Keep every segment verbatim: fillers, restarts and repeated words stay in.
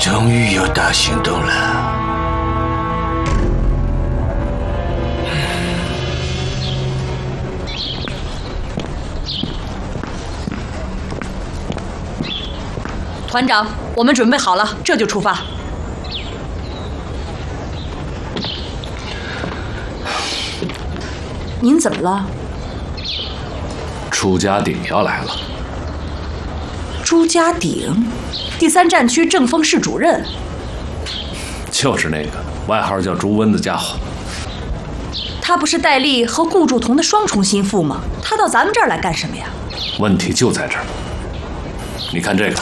终于有大行动了。 团长，我们准备好了，这就出发。您怎么了？ 朱家鼎要来了。 朱家鼎，第三战区正风室主任。 就是那个外号叫朱温的家伙。 他不是戴笠和顾祝同的双重心腹吗？他到咱们这儿来干什么呀？ 问题就在这儿。你看这个。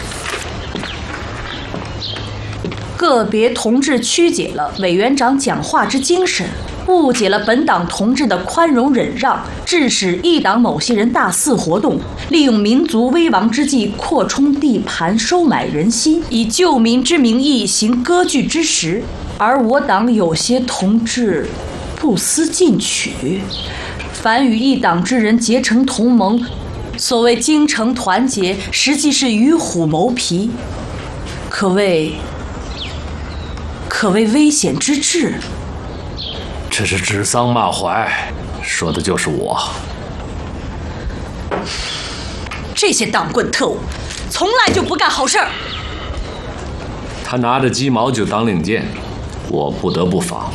个别同志曲解了委员长讲话之精神，误解了本党同志的宽容忍让，致使一党某些人大肆活动，利用民族危亡之际扩充地盘、收买人心，以救民之名义行割据之实。而我党有些同志不思进取，凡与一党之人结成同盟，所谓精诚团结，实际是与虎谋皮，可谓可谓危险之至。 这是指桑骂槐，说的就是我。 这些党棍特务，从来就不干好事儿。 他拿着鸡毛就当令箭，我不得不防。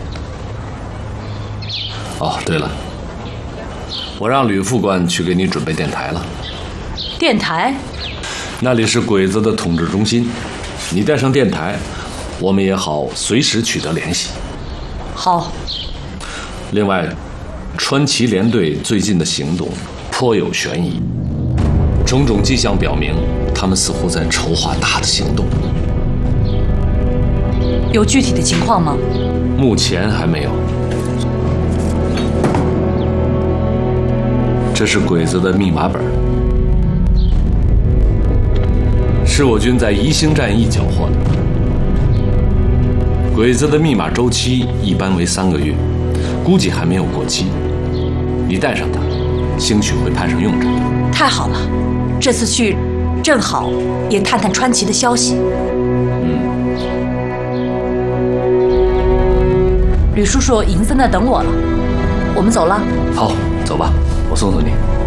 哦，对了，我让吕副官去给你准备电台了。 电台？ 那里是鬼子的统治中心，你带上电台，我们也好随时取得联系。 好。 另外，川崎联队最近的行动颇有悬疑，种种迹象表明，他们似乎在筹划大的行动。 有具体的情况吗？ 目前还没有。这是鬼子的密码本，是我军在宜兴战役缴获的。鬼子的密码周期一般为三个月，估计还没有过期。你带上它，兴许会派上用场。 太好了，这次去正好也探探川崎的消息。 嗯。 吕叔叔已经在那等我了，我们走了。 好，走吧，我送送你。